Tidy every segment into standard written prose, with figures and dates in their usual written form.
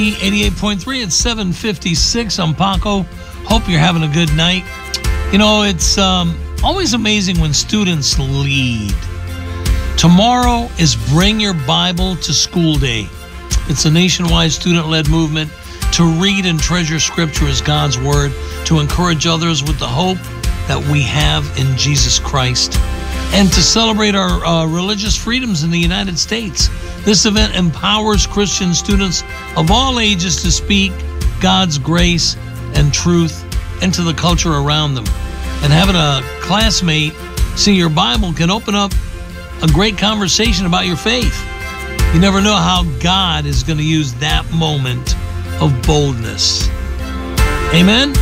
88.3 at 7:56. I'm Paco. Hope you're having a good night. You know, it's always amazing when students lead. Tomorrow is Bring Your Bible to School Day. It's a nationwide student-led movement to read and treasure Scripture as God's Word, to encourage others with the hope that we have in Jesus Christ, and to celebrate our religious freedoms in the United States. This event empowers Christian students of all ages to speak God's grace and truth into the culture around them. And having a classmate see your Bible can open up a great conversation about your faith. You never know how God is going to use that moment of boldness. Amen?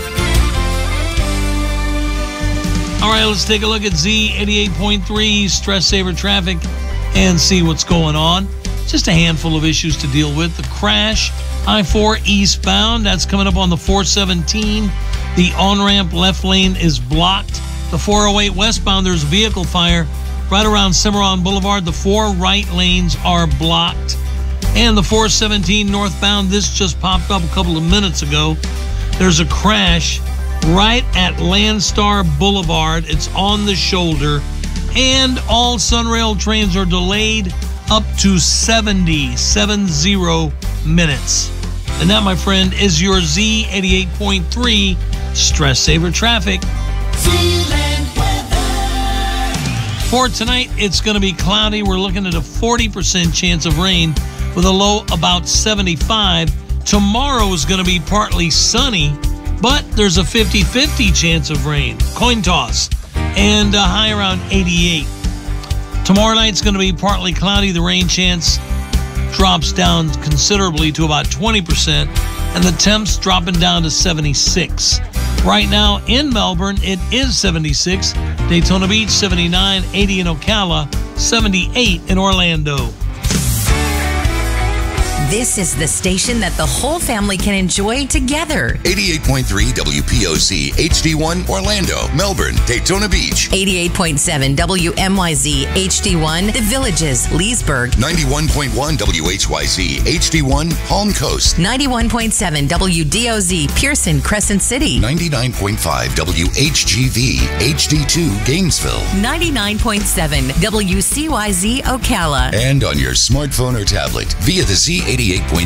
All right, let's take a look at Z88.3 Stress Saver Traffic and see what's going on. Just a handful of issues to deal with. The crash, I-4 eastbound, that's coming up on the 417. The on-ramp left lane is blocked. The 408 westbound, there's a vehicle fire right around Cimarron Boulevard. The 4 right lanes are blocked. And the 417 northbound, this just popped up a couple of minutes ago. There's a crash right at Landstar Boulevard. It's on the shoulder. And all Sunrail trains are delayed up to 70 minutes. And that, my friend, is your Z88.3 Stress Saver Traffic. For tonight, it's going to be cloudy. We're looking at a 40% chance of rain with a low about 75. Tomorrow is going to be partly sunny, but there's a 50-50 chance of rain. Coin toss. And a high around 88. Tomorrow night's going to be partly cloudy. The rain chance drops down considerably to about 20%, and the temps dropping down to 76. Right now in Melbourne, it is 76. Daytona Beach, 79. 80 in Ocala. 78 in Orlando. This is the station that the whole family can enjoy together. 88.3 WPOC, HD1, Orlando, Melbourne, Daytona Beach. 88.7 WMYZ, HD1, The Villages, Leesburg. 91.1 WHYZ, HD1, Palm Coast. 91.7 WDOZ, Pearson, Crescent City. 99.5 WHGV, HD2, Gainesville. 99.7 WCYZ, Ocala. And on your smartphone or tablet via the Z88.3